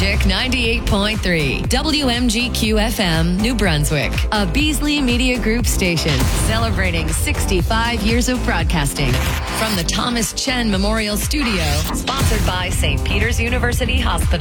Music 98.3, WMGQ FM, New Brunswick, a Beasley Media Group station celebrating 65 years of broadcasting. From the Thomas Chen Memorial Studio, sponsored by St. Peter's University Hospital.